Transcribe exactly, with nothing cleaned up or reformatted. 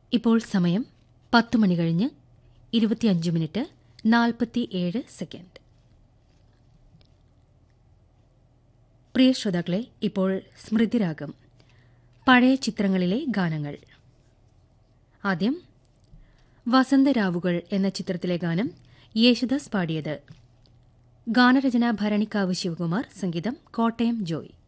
ഇപ്പോൾ സമയം പത്ത് മണി കഴിഞ്ഞ് ഇരുപത്തിയഞ്ച് മിനിറ്റ് നാൽപ്പത്തിയേഴ് സെക്കൻഡ്. പ്രിയ ശ്രോതാക്കളെ, ഇപ്പോൾ സ്മൃതിരാഗം, പഴയ ചിത്രങ്ങളിലെ ഗാനങ്ങൾ. ആദ്യം വസന്തരാവുകൾ എന്ന ചിത്രത്തിലെ ഗാനം യേശുദാസ് പാടിയത്. ഗാനരചന ഭരണിക്കാവ് ശിവകുമാർ, സംഗീതം കോട്ടയം ജോയ്.